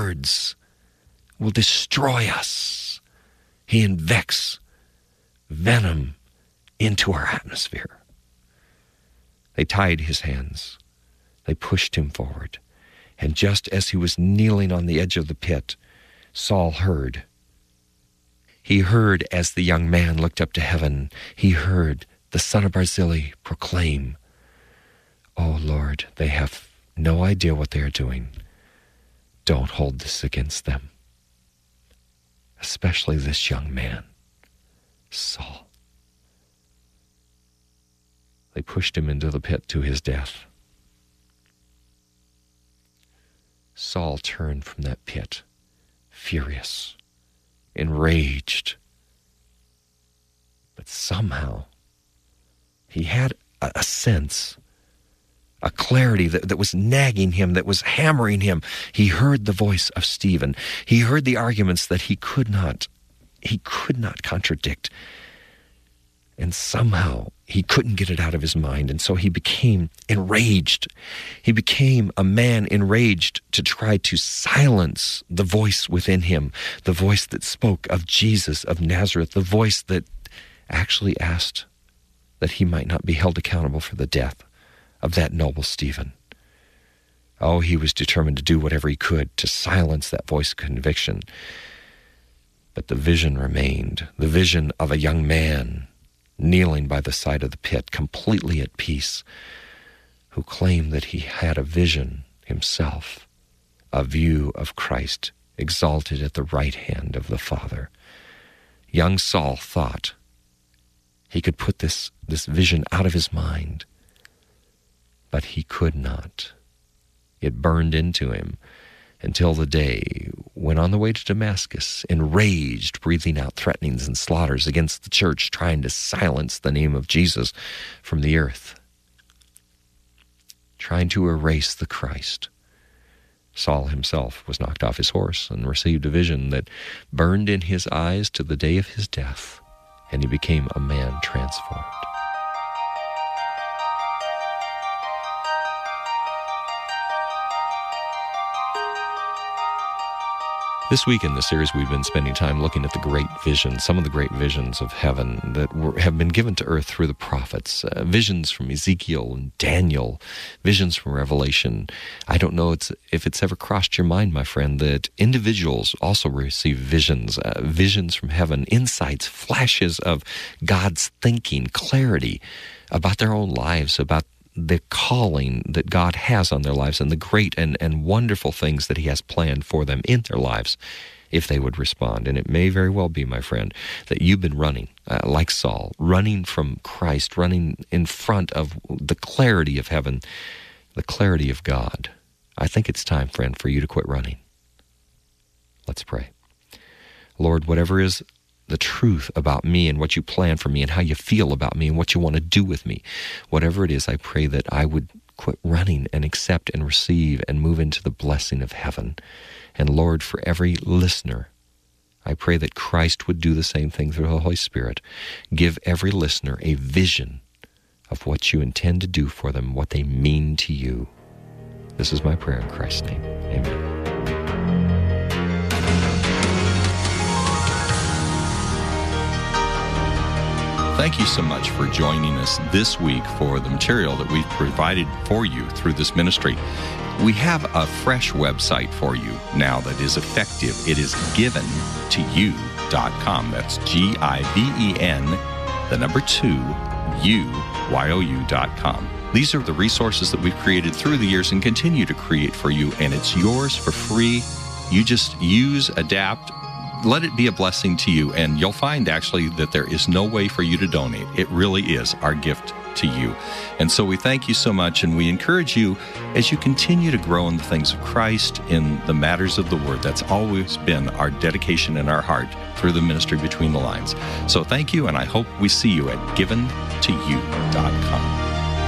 words will destroy us. He injects venom into our atmosphere. They tied his hands. They pushed him forward. And just as he was kneeling on the edge of the pit, Saul heard. He heard as the young man looked up to heaven, he heard the son of Barzillai proclaim, "Oh Lord, they have no idea what they are doing. Don't hold this against them." Especially this young man, Saul. They pushed him into the pit to his death. Saul turned from that pit, furious, enraged. But somehow, he had a sense, a clarity that was nagging him, that was hammering him. He heard the voice of Stephen. He heard the arguments that he could not contradict. And somehow he couldn't get it out of his mind. And so he became enraged. He became a man enraged to try to silence the voice within him, the voice that spoke of Jesus of Nazareth, the voice that actually asked that he might not be held accountable for the death of that noble Stephen. Oh, he was determined to do whatever he could to silence that voice of conviction. But the vision remained, the vision of a young man kneeling by the side of the pit, completely at peace, who claimed that he had a vision himself, a view of Christ exalted at the right hand of the Father. Young Saul thought he could put this vision out of his mind, but he could not. It burned into him until the day when, on the way to Damascus, enraged, breathing out threatenings and slaughters against the church, trying to silence the name of Jesus from the earth, trying to erase the Christ, Saul himself was knocked off his horse and received a vision that burned in his eyes to the day of his death, and he became a man transformed. This week in the series, we've been spending time looking at the great visions, some of the great visions of heaven that have been given to earth through the prophets, visions from Ezekiel and Daniel, visions from Revelation. I don't know if it's ever crossed your mind, my friend, that individuals also receive visions, visions from heaven, insights, flashes of God's thinking, clarity about their own lives, about the calling that God has on their lives and the great and wonderful things that he has planned for them in their lives if they would respond. And it may very well be, my friend, that you've been running, like Saul, running from Christ, running in front of the clarity of heaven, the clarity of God. I think it's time, friend, for you to quit running. Let's pray. Lord, whatever is the truth about me and what you plan for me and how you feel about me and what you want to do with me, whatever it is, I pray that I would quit running and accept and receive and move into the blessing of heaven. And Lord, for every listener, I pray that Christ would do the same thing through the Holy Spirit. Give every listener a vision of what you intend to do for them, what they mean to you. This is my prayer in Christ's name. Amen. Thank you so much for joining us this week for the material that we've provided for you through this ministry. We have a fresh website for you now that is effective. It is given2you.com. That's GIVEN2UYOU.com. These are the resources that we've created through the years and continue to create for you, and it's yours for free. You just use, adapt, let it be a blessing to you, and you'll find actually that there is no way for you to donate. It really is our gift to you. And so we thank you so much, and we encourage you as you continue to grow in the things of Christ, in the matters of the Word. That's always been our dedication in our heart through the ministry Between the Lines. So thank you, and I hope we see you at given2you.com.